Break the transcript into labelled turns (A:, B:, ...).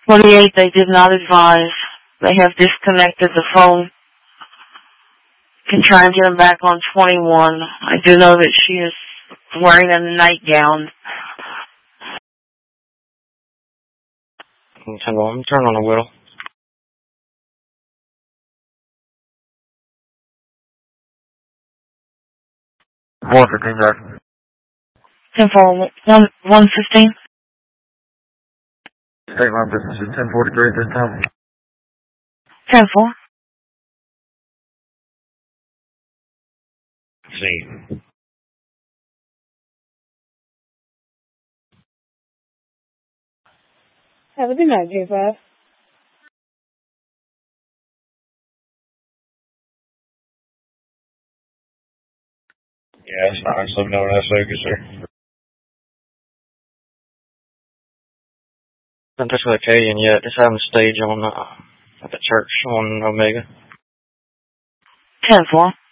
A: 28, they did not advise. They have disconnected the phone. Can try and get them back on 21. I do know that she is wearing a nightgown.
B: 10-1, turn on the wheel.
C: One 15, back.
A: 10-4, 115.
C: State line business is 1043 at this time.
A: 10-4.
B: See.
D: Have a good night, J5.
B: Yeah, it's nice living over that focus, sir. Not touch with Acadian yet. Just having a stage on at the church on Omega.
A: 10-4.